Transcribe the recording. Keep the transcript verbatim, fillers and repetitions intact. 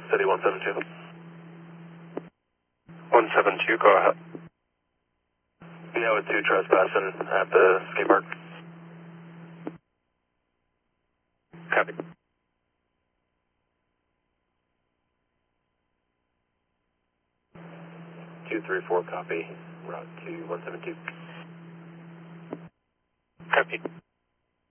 City one seven two. one seven two, go ahead. Yeah, with two trespassing at the skate park. Copy. two three four, copy. Route to one seven two. Copy.